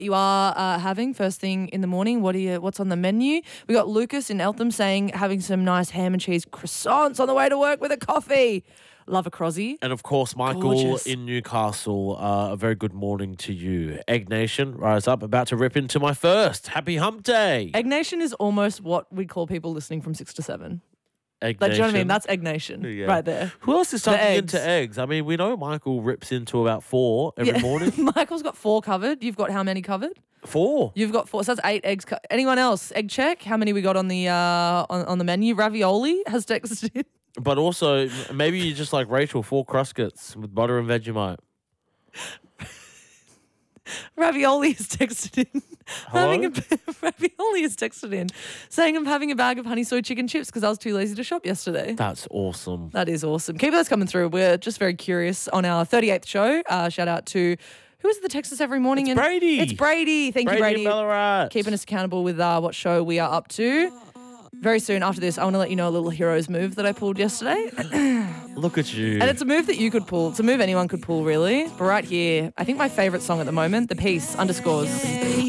you are having first thing in the morning. What's on the menu? We got Lucas in Eltham saying having some nice ham and cheese croissants on the way to work with a coffee. Love a crozzy. And of course, Michael Gorgeous. in Newcastle, a very good morning to you. Egg Nation, rise up, about to rip into my first. Happy hump day. Egg Nation is almost what we call people listening from 6 to 7. Egg Like, do you know what I Nation. mean? That's Egg Nation Yeah. right there. Who else is tucking eggs. into eggs? I mean, we know Michael rips into about 4 every morning. Michael's got 4 covered. You've got how many covered? 4. You've got 4. So that's 8 eggs. Anyone else? Egg check. How many we got on the on the menu? Ravioli has texted in. But also, maybe you just like Rachel, 4 Cruskets with butter and Vegemite. Ravioli has texted in. Hello? Ravioli has texted in saying I'm having a bag of honey soy chicken chips because I was too lazy to shop yesterday. That's awesome. That is awesome. Keep those coming through. We're just very curious on our 38th show. Shout out to who is it that texts us every morning? It's Brady. It's Brady. Thank you, Brady. in Ballarat. Keeping us accountable with what show we are up to. Very soon after this, I want to let you know a little heroes move that I pulled yesterday. Look at you. And it's a move that you could pull. It's a move anyone could pull, really. But right here, I think my favourite song at the moment, The Peace, underscores.